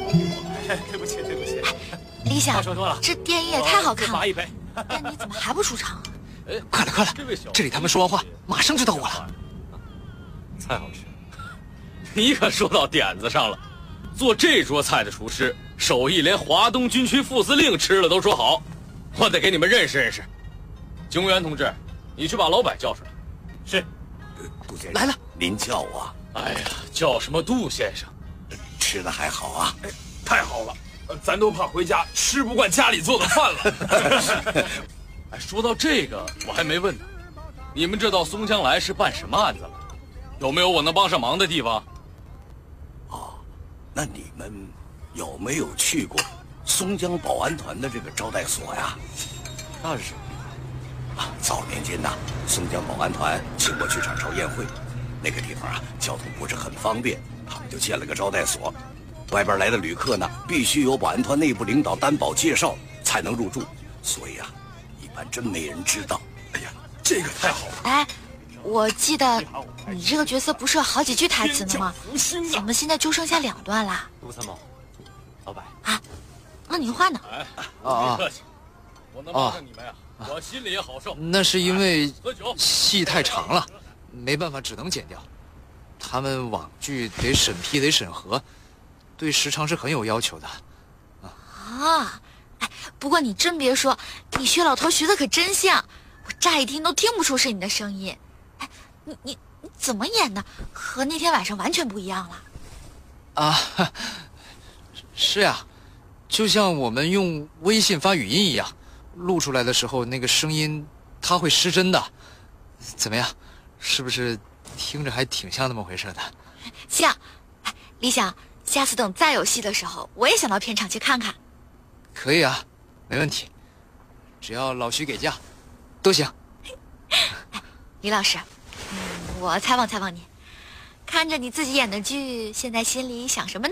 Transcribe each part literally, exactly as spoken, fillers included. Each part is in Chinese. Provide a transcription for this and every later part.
对不起，对不起。 李想， 说多了， 这电影也太好看了， 罚一杯。 但你怎么还不出场啊？ 哎，快了快了，这里他们说完话，马上就到我了。 菜好吃，你可说到点子上了。做这桌菜的厨师手艺，连华东军区副司令吃了都说好，我得给你们认识认识。警务员同志，你去把老柏叫出来。 是。 杜先生来了， 您叫我。 哎呀，叫什么杜先生？ 吃的还好啊？ 哎，太好了，咱都怕回家吃不惯家里做的饭了。 哎，说到这个，我还没问呢，你们这到松江来是办什么案子了？有没有我能帮上忙的地方？ 哦，那你们有没有去过松江保安团的这个招待所呀？ 那是什么？ 啊，早年间呐，松江保安团请我去掌勺宴会，那个地方啊，交通不是很方便，他们就建了个招待所，外边来的旅客呢，必须由保安团内部领导担保介绍才能入住，所以啊，一般真没人知道。 哎呀，这个太好了！ 哎，我记得你这个角色不是有好几句台词呢吗？怎么现在就剩下两段啦？ 杜参谋，老柏啊，那你话呢？ 哎， 啊别客气，我能帮上你们呀，我心里也好受。 那是因为喝酒戏太长了，没办法，只能剪掉。他们网剧得审批，得审核，对时长是很有要求的。 啊，哎，不过你真别说，你薛老头学的可真像，我乍一听都听不出是你的声音。哎，你你你怎么演的？和那天晚上完全不一样了。 啊，是呀，就像我们用微信发语音一样，录出来的时候那个声音它会失真的。怎么样，是不是听着还挺像那么回事的？ 像。哎，李想，下次等再有戏的时候，我也想到片场去看看。 可以啊，没问题，只要老徐给假，都行。 哎，李老师，嗯，我采访采访你，看着你自己演的剧，现在心里想什么呢？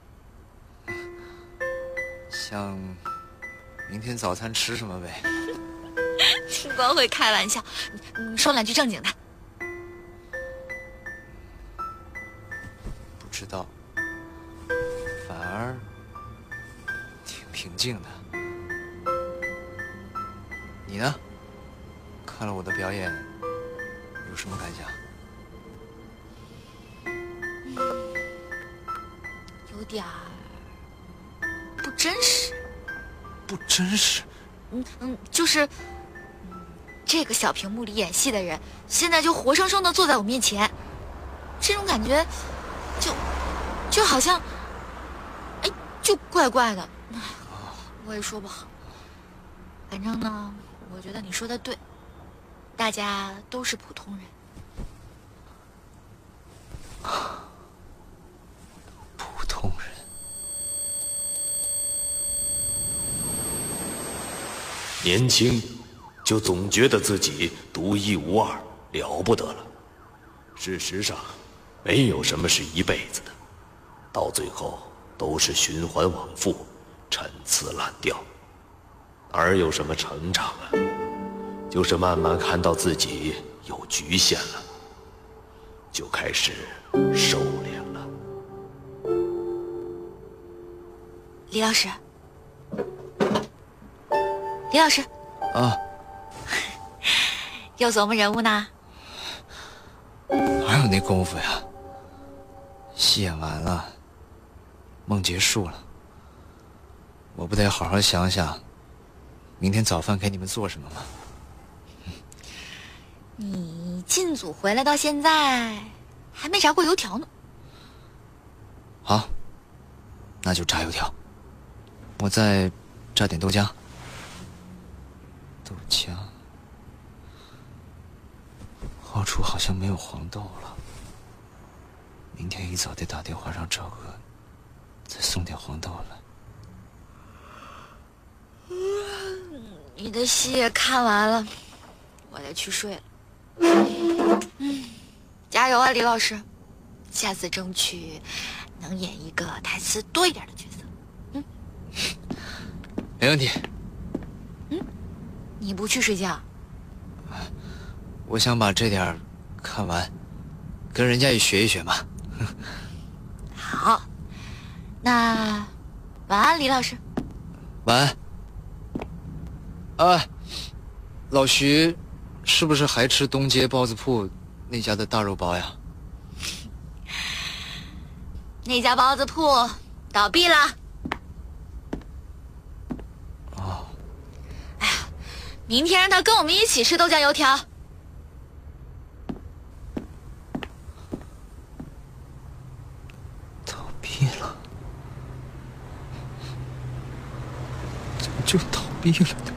想明天早餐吃什么呗。 你光会开玩笑，你说两句正经的。 不知道，反而挺平静的。你呢？看了我的表演，有什么感想？ 有点儿不真实。 不真实？ 嗯嗯，就是，嗯，这个小屏幕里演戏的人，现在就活生生的坐在我面前，这种感觉，就，就好像，哎，就怪怪的，哎，我也说不好。反正呢，我觉得你说的对，大家都是普通人。 普通人。 年轻，就总觉得自己独一无二，了不得了。事实上，没有什么是一辈子的，到最后都是循环往复，陈词滥调。哪有什么成长啊？就是慢慢看到自己有局限了，就开始收敛了。 李老师，李老师， 啊， 又琢磨人物呢？ 哪有那功夫呀？戏演完了，梦结束了，我不得好好想想，明天早饭给你们做什么吗？ 你进组回来到现在，还没炸过油条呢。 好，那就炸油条。我再炸点豆浆。豆浆，后厨好像没有黄豆了。明天一早得打电话让赵哥再送点黄豆来。 你的戏也看完了，我得去睡了。嗯，加油啊，李老师！下次争取能演一个台词多一点的角色。嗯， 没问题。 嗯，你不去睡觉？ 我想把这点儿看完，跟人家也学一学嘛。 好，那晚安，李老师。 晚安。啊，老徐，是不是还吃东街包子铺那家的大肉包呀？ 那家包子铺倒闭了。 哦。 哎呀，明天让他跟我们一起吃豆浆油条。 倒闭了？怎么就倒闭了呢？